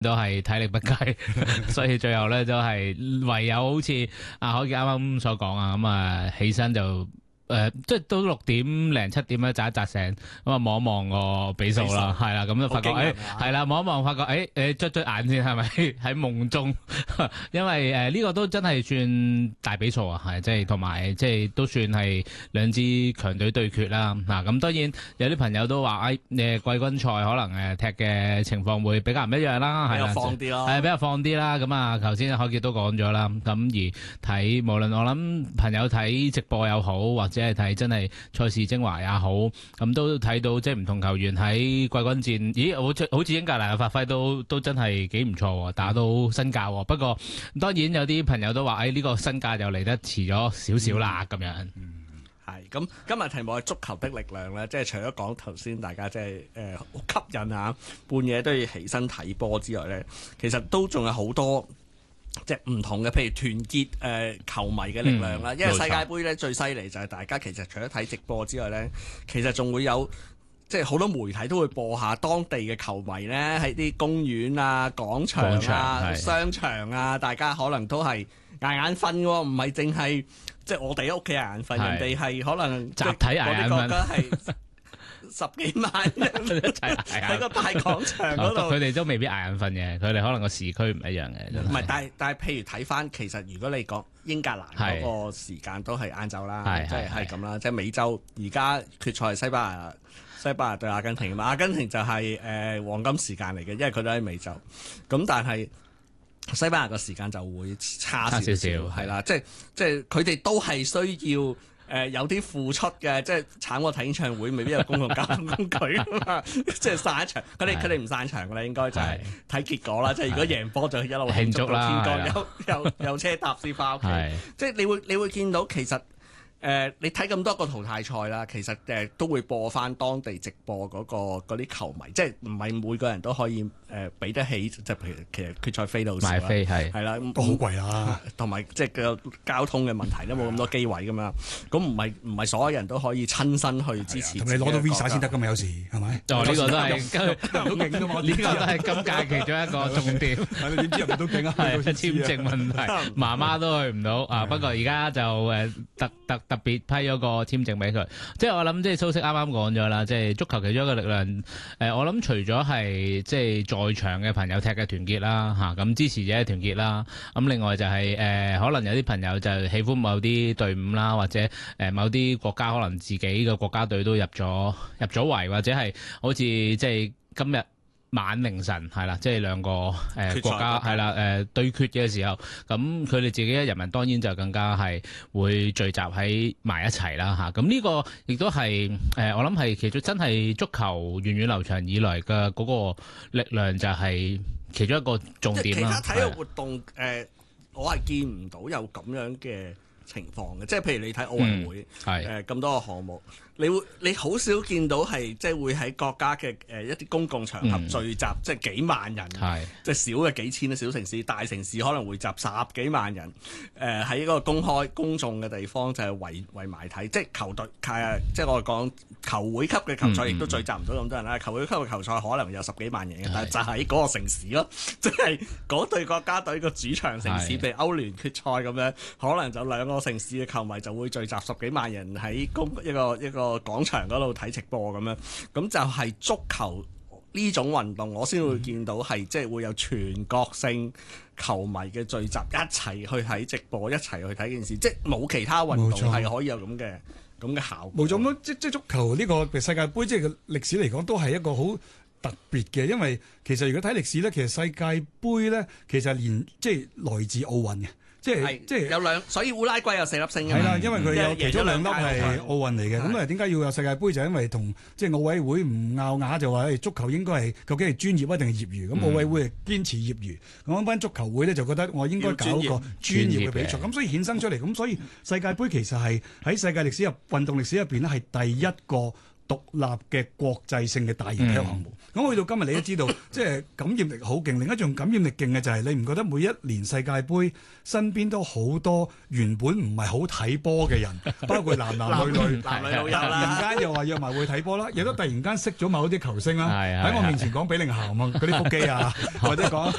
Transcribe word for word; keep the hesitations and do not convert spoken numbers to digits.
都係體力不佳，所以最後咧都係唯有好似阿海傑啱啱所講啊，咁啊起身就。誒、呃，即係都六點零七點咧，扎一扎醒，咁啊望一望個比數啦，係啦，咁就發覺誒，係啦，望一望發覺誒誒，捽捽眼先係咪喺夢中？因為誒呢、呃這個都真係算大比數啊，係即係同埋即係都算係兩支強隊對決啦。嗱、啊，咁當然有啲朋友都話誒誒季軍賽可能誒踢嘅情況會比較唔一樣啦，係比較放啲咯， 係比較放啲啦。咁啊，頭先海傑都講咗啦，咁而睇無論我諗朋友睇直播又好，或者即係睇真係賽事精華也好，咁都睇到即係唔同球員喺季軍戰，咦，好似好似英格蘭嘅發揮都都真係幾唔錯喎，打到身價喎。不過當然有啲朋友都話，誒、哎、呢、呢個身價又嚟得遲咗少少啦，咁、嗯、樣。 嗯，係。咁今日題目係足球的力量咧，即係除咗講頭先大家即係誒好吸引啊，半夜都要起身睇波之外咧，其實都仲有好多。即係唔同嘅，譬如團結誒、呃、球迷嘅力量啦，嗯、因為世界盃咧最犀利就係大家其實除咗睇直播之外咧，其實仲會有即係好多媒體都會播下當地嘅球迷咧喺啲公園啊、廣場啊、場商場啊，大家可能都係捱眼瞓喎，唔係淨係即係我哋屋企捱眼瞓，人哋係可能集體捱眼瞓。 十幾萬人一齊喺個大廣場嗰度， 佢哋都未必捱眼瞓嘅，佢哋可能個時區唔一樣嘅。 唔係，但係但係，譬如睇翻，其實如果你講英格蘭嗰個時間都係晏晝啦，即係係咁啦。即係美洲而家決賽係西班牙，西班牙對阿根廷嘛，阿根廷就係、是、誒、呃、黃金時間嚟嘅，因為佢都喺美洲。咁但係西班牙個時間就會差少少，係啦，即係即係佢哋都係需要。誒、呃、有啲付出嘅，即係慘過睇演唱會，未必有公共交通工具啊嘛，即係散場，佢哋佢哋唔散場㗎啦，應該就係睇結果啦。即係如果贏波就一路慶祝到天光，有有有車搭先翻屋企。即係你會你會見到其實。誒、呃，你睇咁多個淘汰賽啦，其實誒、呃、都會播翻當地直播嗰、嗰個嗰啲球迷，即係唔係每個人都可以誒俾、呃、得起，即係譬如其實決賽飛到買飛係係啦， 都好貴啊， 同埋即係個交通嘅問題都冇咁多機位㗎嘛，咁唔係唔係所有人都可以親身去支持， 同你攞到 Visa 先得㗎嘛，有時係咪？ 哦，呢、呢個都係入到境㗎嘛， 呢個都係今屆其中一個重點。 係你點知入唔到境啊？ 係簽證問題，媽媽都去唔到啊。不過而家就誒特特特別批咗個個簽證俾佢，即係我諗，即係蘇式啱啱講咗啦，即係足球其中一個力量。誒、呃，我諗除咗係即係在場嘅朋友踢嘅團結啦，吓、啊、咁支持者嘅團結啦。咁另外就係、是、誒、呃，可能有啲朋友就喜歡某啲隊伍啦，或者誒、呃、某啲國家可能自己嘅國家隊都入咗入咗圍，或者係好似即係今日。晚凌晨係啦，即係兩個誒、呃、國家係啦誒對決嘅時候，咁佢哋自己嘅人民當然就更加係會聚集喺埋一齊啦嚇。咁、啊、呢個亦都係誒我諗係其中真係足球源遠流長以來嘅嗰個力量，就係其中一個重點啦。 其他體育活動誒、呃，我係見唔到有咁樣嘅情況嘅，即係譬如你睇奧運會，誒咁、嗯呃、多個項目。你會你好少見到係即係會喺國家嘅誒、呃、一啲公共場合聚集，嗯、即係幾萬人， 是即係少嘅幾千嘅小城市，大城市可能會集十幾萬人。誒喺嗰個公開公眾嘅地方就係圍圍埋睇，即係球隊誒，即係我講球會級嘅球賽亦都聚集唔到咁多人啦。嗯、球會級嘅球賽可能有十幾萬人嘅，是但係就喺嗰個城市咯，即係嗰隊國家隊個主場城市，譬如歐聯決賽咁樣，可能就兩個城市嘅球迷就會聚集十幾萬人喺公一個一個。一個個廣場嗰度睇直播咁樣，咁就係足球呢種運動，我先會見到係即係會有全國性球迷嘅聚集，一齊去睇直播，一齊去睇件事，即係冇其他運動係可以有咁嘅咁嘅效果。 冇錯，即即足球呢個世界盃，即係個歷史嚟講，都係一個好特別嘅，因為其實如果睇歷史咧，其實世界盃咧，其實連即係來自奧運嘅。即係即係有兩，所以烏拉圭有四粒星嘅。係啦，因為佢有其中兩粒係奧運嚟嘅。咁啊，點解要有世界盃？就因為同即係奧委會唔拗牙，就話誒足球應該係究竟係專業啊定係業餘？咁奧委會係堅持業餘，咁班足球會咧就覺得我應該搞個專業嘅比賽。咁所以衍生出嚟，咁所以世界盃其實係喺世界歷史入運動歷史入邊咧係第一個獨立嘅國際性嘅大型體育項目。咁、嗯、去到今日你都知道，即係感染力好勁。另一種感染力勁嘅就係你唔覺得每一年世界盃身邊都好多原本唔係好睇波嘅人，包括男男女女， 男女老幼突然間又話約埋會睇波啦，亦都突然間識咗某啲球星啦，喺我面前講比寧咸啊嗰啲腹肌啊，或者講